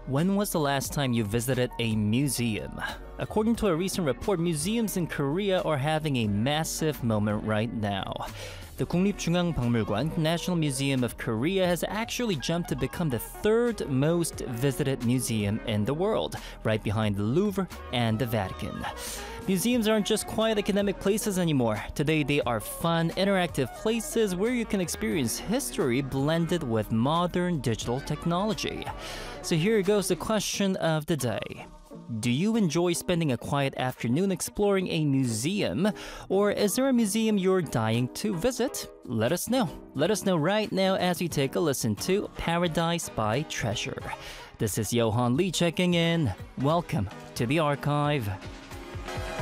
When was the last time you visited a museum? According to a recent report, museums in Korea are having a massive moment right now. The 국립중앙박물관, National Museum of Korea, has actually jumped to become the third most visited museum in the world, right behind the Louvre and the Vatican. Museums aren't just quiet academic places anymore. Today, they are fun, interactive places where you can experience history blended with modern digital technology. So here goes the question of the day. Do you enjoy spending a quiet afternoon exploring a museum? Or is there a museum you're dying to visit? Let us know. Let us know right now as we take a listen to Paradise by Treasure. This is Johan Lee checking in. Welcome to the archive.